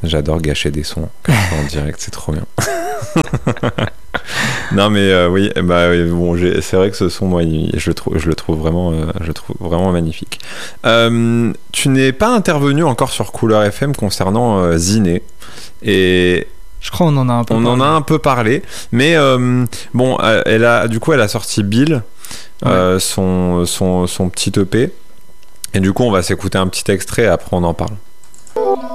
J'adore gâcher des sons comme ça en direct, c'est trop bien. Non mais oui, bon, c'est vrai que ce son, moi, je le trouve vraiment magnifique. Tu n'es pas intervenu encore sur Couleur FM concernant Ziné, et je crois qu'on en a un peu parlé. Mais bon, elle a sorti Bill, son petit EP, et du coup on va s'écouter un petit extrait et après on en parle.